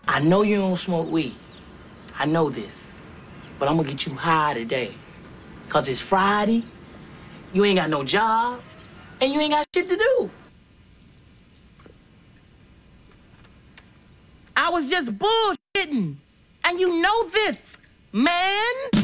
I know you don't smoke weed. I know this. But I'm gonna get you high today. Cause it's Friday, you ain't got no job, and you ain't got shit to do. I was just bullshitting. And you know this, man.